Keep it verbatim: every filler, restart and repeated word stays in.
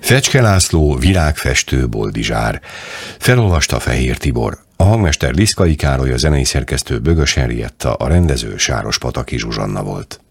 Fecske László, világfestő, Boldizsár. Felolvasta Fehér Tibor. A hangmester Liszkai Károly, a zenei szerkesztő Bögös Henrietta, a rendező Sáros Pataki Zsuzsanna volt.